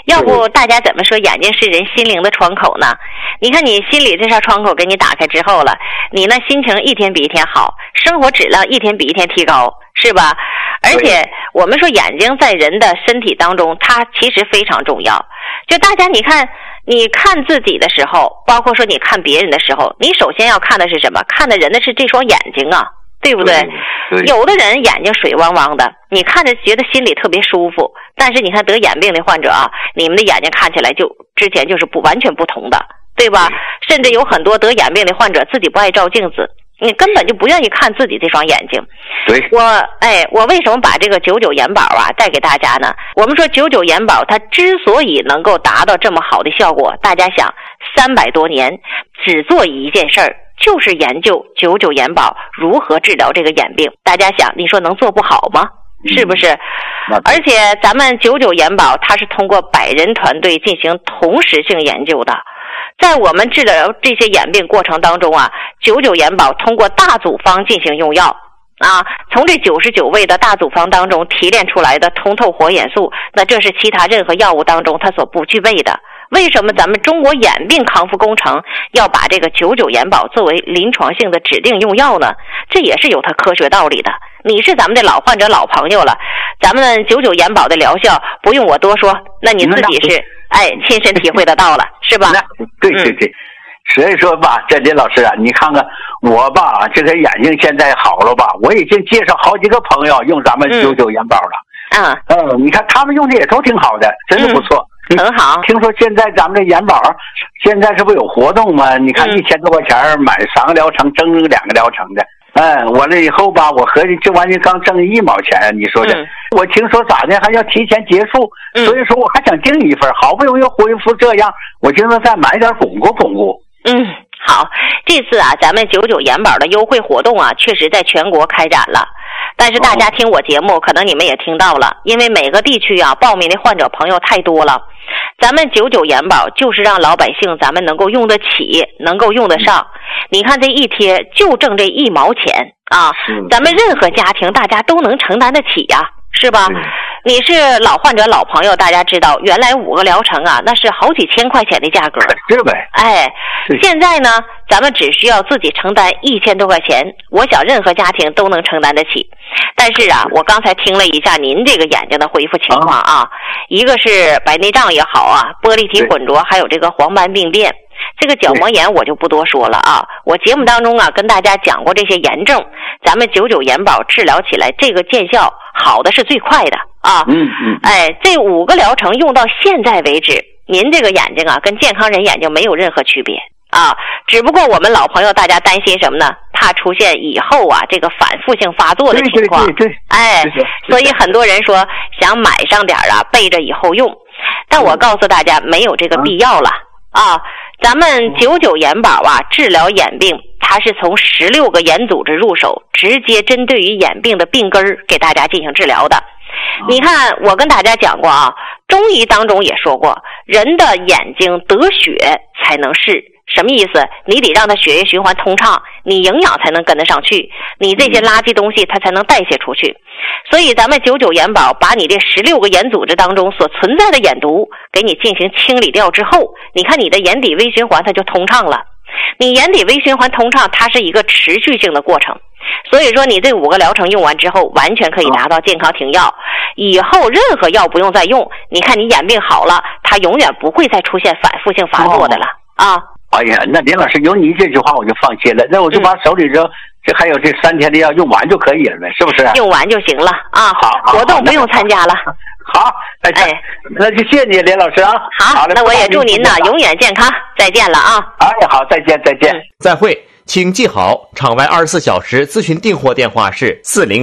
要不大家怎么说眼睛是人心灵的窗口呢？你看你心里这扇窗口给你打开之后了，你那心情一天比一天好，生活质量一天比一天提高，是吧？而且我们说眼睛在人的身体当中，它其实非常重要。就大家你看自己的时候，包括说你看别人的时候，你首先要看的是什么？看的人的是这双眼睛啊，对不对？有的人眼睛水汪汪的，你看着觉得心里特别舒服，但是你看得眼病的患者啊，你们的眼睛看起来就之前就是完全不同的，对吧？甚至有很多得眼病的患者自己不爱照镜子，你根本就不愿意看自己这双眼睛。 对， 我为什么把这个99眼宝啊带给大家呢？我们说99眼宝它之所以能够达到这么好的效果，大家想300多年只做一件事儿，就是研究99眼宝如何治疗这个眼病。大家想，你说能做不好吗？是不是？而且咱们99眼宝它是通过100人团队进行同时性研究的。在我们治疗这些眼病过程当中啊，99眼宝通过大组方进行用药啊，从这99味的大组方当中提炼出来的通透活眼素，那这是其他任何药物当中它所不具备的。为什么咱们中国眼病康复工程要把这个99眼宝作为临床性的指定用药呢？这也是有它科学道理的。你是咱们的老患者老朋友了，咱们99眼宝的疗效不用我多说，那你自己是亲身体会得到了，是吧？ 对。所以说吧，这林老师啊，你看看我吧，这个眼睛现在好了吧？我已经介绍好几个朋友用咱们99眼宝了。你看他们用的也都挺好的，真的不错。 很好。 听说现在咱们这眼宝现在是不是有活动吗？你看1000多块钱买3个疗程，挣2个疗程的。完了以后吧，我合计这玩意刚挣1毛钱，你说的。我听说咋的还要提前结束，所以说我还想订一份，好不容易恢复这样，我寻思再买点巩固巩固。 好，这次啊，咱们99眼宝的优惠活动啊，确实在全国开展了。但是大家听我节目，可能你们也听到了，因为每个地区啊报名的患者朋友太多了。咱们99眼宝就是让老百姓咱们能够用得起，能够用得上。你看这一贴就挣这1毛钱啊，咱们任何家庭大家都能承担得起呀，是吧？你是老患者老朋友，大家知道原来5个疗程啊，那是好几千块钱的价格， 是呗？ 现在呢，咱们只需要自己承担1000多块钱，我想任何家庭都能承担得起。但是啊，我刚才听了一下您这个眼睛的恢复情况啊，一个是白内障也好啊，玻璃体混浊，还有这个黄斑病变。这个角膜炎我就不多说了啊，我节目当中啊跟大家讲过这些炎症，咱们99眼宝治疗起来这个见效好的是最快的啊。这5个疗程用到现在为止，您这个眼睛啊跟健康人眼睛没有任何区别啊，只不过我们老朋友大家担心什么呢？怕出现以后啊这个反复性发作的情况。所以很多人说想买上点啊备着以后用，但我告诉大家没有这个必要了啊。咱们99眼宝啊治疗眼病，它是从16个眼组织入手，直接针对于眼病的病根给大家进行治疗的。你看我跟大家讲过啊，中医当中也说过，人的眼睛得血才能视。什么意思？你得让它血液循环通畅，你营养才能跟得上去，你这些垃圾东西它才能代谢出去。所以咱们99眼宝把你这16个眼组织当中所存在的眼毒给你进行清理掉之后，你看你的眼底微循环它就通畅了。你眼底微循环通畅，它是一个持续性的过程。所以说你这5个疗程用完之后，完全可以达到健康停药，以后任何药不用再用，你看你眼病好了，它永远不会再出现反复性发作的了啊。 哎呀，那林老师有你这句话我就放心了，那我就把手里这还有这3天的药用完就可以了呗，是不是？ 用完就行了啊。 好， 活动不用参加了。 好，那就谢谢你林老师啊。 好，那我也祝您呢永远健康，再见了啊。 好，再见。 再会，请记好，场外24小时咨询订货电话是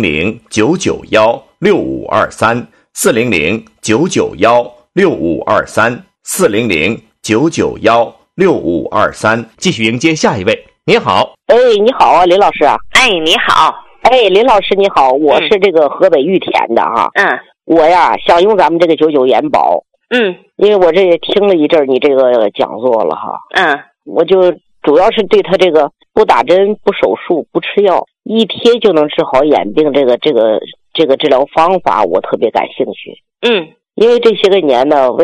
400-991-6523，400-991-6523，400-991-6523。继续迎接下一位。您好。 你好啊，林老师啊。 你好。 林老师你好，我是这个河北玉田的哈。我呀想用咱们这个99眼宝。因为我这也听了一阵你这个讲座了哈。我就主要是对他这个不打针、不手术、不吃药，一贴就能治好眼病这个治疗方法，我特别感兴趣。因为这些个年呢，为